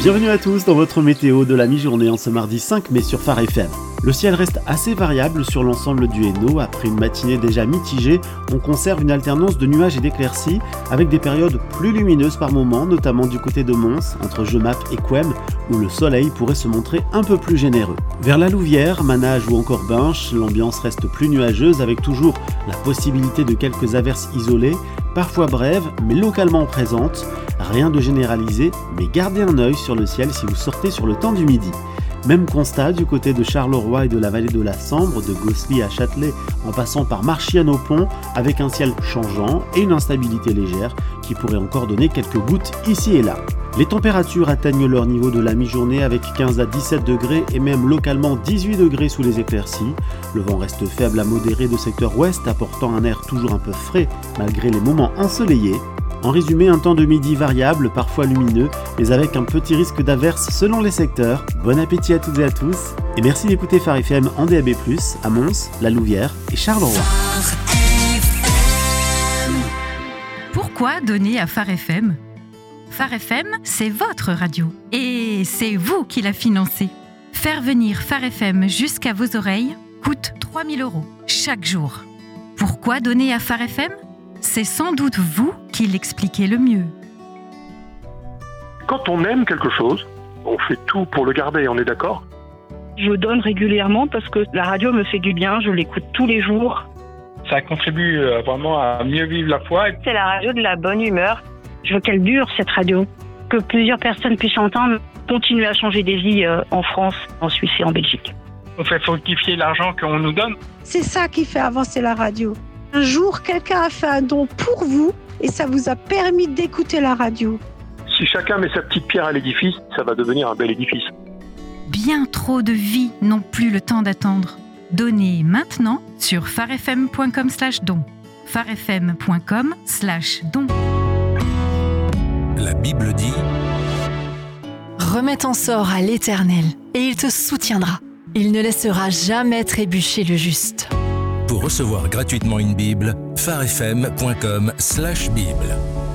Bienvenue à tous dans votre météo de la mi-journée en ce mardi 5 mai sur Phare FM. Le ciel reste assez variable sur l'ensemble du Hainaut. Après une matinée déjà mitigée, on conserve une alternance de nuages et d'éclaircies avec des périodes plus lumineuses par moments, notamment du côté de Mons, entre Jemappes et Couëmes, où le soleil pourrait se montrer un peu plus généreux. Vers la Louvière, Manage ou encore Binche, l'ambiance reste plus nuageuse avec toujours la possibilité de quelques averses isolées, parfois brèves mais localement présentes. Rien de généralisé, mais gardez un œil sur le ciel si vous sortez sur le temps du midi. Même constat du côté de Charleroi et de la vallée de la Sambre, de Gosselies à Châtelet, en passant par Marchienne au Pont, avec un ciel changeant et une instabilité légère qui pourrait encore donner quelques gouttes ici et là. Les températures atteignent leur niveau de la mi-journée avec 15 à 17 degrés et même localement 18 degrés sous les éclaircies. Le vent reste faible à modéré de secteur ouest, apportant un air toujours un peu frais malgré les moments ensoleillés. En résumé, un temps de midi variable, parfois lumineux, mais avec un petit risque d'averse selon les secteurs. Bon appétit à toutes et à tous, et merci d'écouter Phare FM en DAB+, à Mons, La Louvière et Charleroi. Pourquoi donner à Phare FM ? Phare FM, c'est votre radio, et c'est vous qui la financez. Faire venir Phare FM jusqu'à vos oreilles coûte 3 000 € chaque jour. Pourquoi donner à Phare FM ? C'est sans doute vous qui l'expliquez le mieux. Quand on aime quelque chose, on fait tout pour le garder, on est d'accord ? Je donne régulièrement parce que la radio me fait du bien, je l'écoute tous les jours. Ça contribue vraiment à mieux vivre la foi. C'est la radio de la bonne humeur. Je veux qu'elle dure, cette radio. Que plusieurs personnes puissent entendre, continuer à changer des vies en France, en Suisse et en Belgique. On fait fructifier l'argent qu'on nous donne. C'est ça qui fait avancer la radio. Un jour, quelqu'un a fait un don pour vous et ça vous a permis d'écouter la radio. Si chacun met sa petite pierre à l'édifice, ça va devenir un bel édifice. Bien trop de vies n'ont plus le temps d'attendre. Donnez maintenant sur pharefm.com/don. pharefm.com/don. La Bible dit: remets ton sort à l'Éternel et il te soutiendra. Il ne laissera jamais trébucher le juste. Pour recevoir gratuitement une Bible, pharefm.com/Bible.